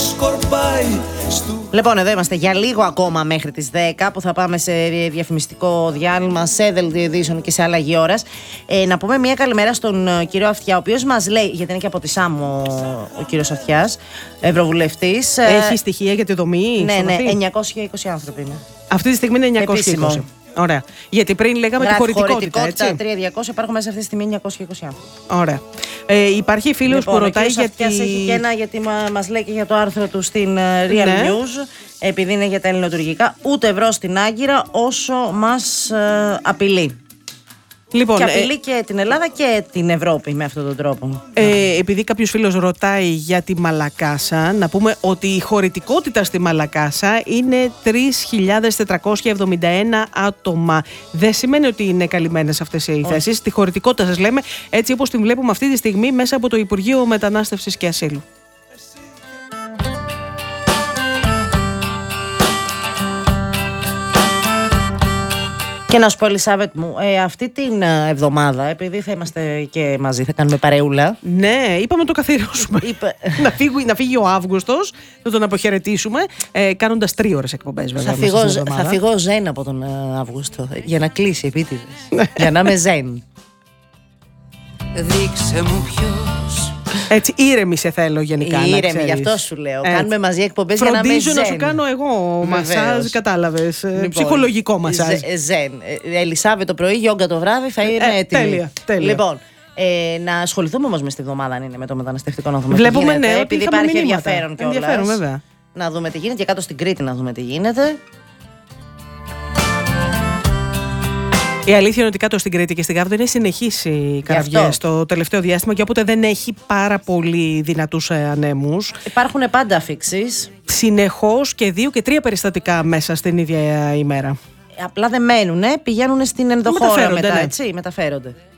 σκορπάει. Λοιπόν, εδώ είμαστε για λίγο ακόμα μέχρι τις 10 που θα πάμε σε διαφημιστικό διάλειμμα, σε δελτίο ειδήσεων και σε αλλαγή ώρας. Να πούμε μια καλημέρα στον κύριο Αυτιά, ο οποίος μας λέει, γιατί είναι και από τη Σάμο ο κύριος Αυτιάς, ευρωβουλευτής. Έχει στοιχεία για τη δομή? Ναι, 920 άνθρωποι είναι. Αυτή τη στιγμή είναι 920. Επίσημο. Ωραία. Γιατί πριν λέγαμε τη χωρητικότητα, έτσι. 3.200, υπάρχουν μέσα αυτή τη στιγμή 920 άνθρωποι. Ωραία. Υπάρχει φίλος που ρωτάει γιατί. Έχει και ένα, γιατί μας λέει και για το άρθρο του στην Real News, επειδή είναι για τα ελληνοτουρκικά, ούτε ευρώ στην Άγκυρα όσο μας απειλεί. Λοιπόν, και απειλεί και την Ελλάδα και την Ευρώπη με αυτόν τον τρόπο. Επειδή κάποιος φίλος ρωτάει για τη Μαλακάσα, να πούμε ότι η χωρητικότητα στη Μαλακάσα είναι 3.471 άτομα. Δεν σημαίνει ότι είναι καλυμμένες αυτές οι θέσεις. Τη χωρητικότητα σας λέμε έτσι όπως την βλέπουμε αυτή τη στιγμή μέσα από το Υπουργείο Μετανάστευσης και Ασύλου. Και να σου πω, Ελισάβετ μου, αυτή την εβδομάδα, επειδή θα είμαστε και μαζί, θα κάνουμε παρεούλα. Ναι, είπαμε το καθιερώσουμε. να φύγει ο Αύγουστος, να τον αποχαιρετήσουμε, κάνοντας 3 ώρες εκπομπές, βέβαια. Θα φύγω ζεν από τον Αύγουστο, για να κλείσει επίτηδες. Για να είμαι ζεν. Δείξε μου ποιος. Έτσι, ήρεμη σε θέλω γενικά. Ήρεμη, γι' αυτό σου λέω. Κάνουμε μαζί εκπομπές για να είμαι ζεν. Φροντίζω να σου κάνω εγώ μασάζ, κατάλαβες. Λοιπόν, ψυχολογικό μασάζ. Ζεν. Ελισάβετ το πρωί, γιόγκα το βράδυ, θα είμαι έτοιμη. Τέλεια. Λοιπόν, να ασχοληθούμε όμως με στη βδομάδα, αν είναι με το μεταναστευτικό, να δούμε βλέπουμε, τι γίνεται. Ναι, επειδή υπάρχει ενδιαφέρον κιόλας. Ενδιαφέρον, βέβαια. Να δούμε τι γίνεται και κάτω στην Κρήτη να δούμε τι γίνεται. Η αλήθεια είναι ότι κάτω στην Κρήτη και στην Γάβδο είναι συνεχείς οι κραυγές το τελευταίο διάστημα και όποτε δεν έχει πάρα πολύ δυνατούς ανέμους. Υπάρχουν πάντα αφίξεις. Συνεχώς και 2 και 3 περιστατικά μέσα στην ίδια ημέρα. Απλά δεν μένουν, πηγαίνουν στην ενδοχώρα μετά, ναι. έτσι, μεταφέρονται.